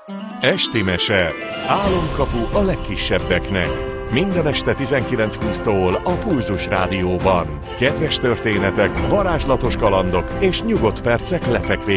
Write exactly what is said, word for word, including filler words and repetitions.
Esti mese. Álomkapu a legkisebbeknek. Minden este tizenkilenc húsztól a Pulzus Rádióban. Kedves történetek, varázslatos kalandok és nyugodt percek lefekvés